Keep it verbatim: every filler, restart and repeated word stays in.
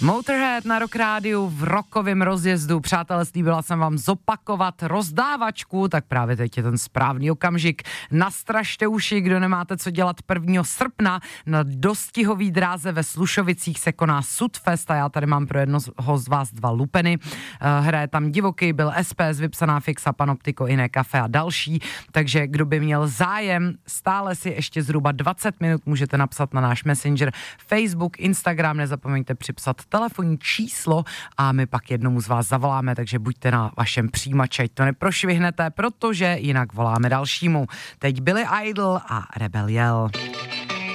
Motorhead na Rock Rádiu v rokovém rozjezdu. Přátelé, slíbila jsem vám zopakovat rozdávačku, tak právě teď je ten správný okamžik. Nastražte uši, kdo nemáte co dělat prvního srpna. Na dostihový dráze ve Slušovicích se koná Sudfest a já tady mám pro jednoho z vás dva lupeny. Hraje tam Divoký, byl S P S, Vypsaná fixa, Panoptiko, Jiné kafe a další. Takže kdo by měl zájem, stále si ještě zhruba dvacet minut můžete napsat na náš Messenger, Facebook, Instagram, nezapomeňte připsat telefonní číslo a my pak jednomu z vás zavoláme, takže buďte na vašem přijímači, ať to neprošvihnete, protože jinak voláme dalšímu. Teď Billy Idol a Rebel Yell.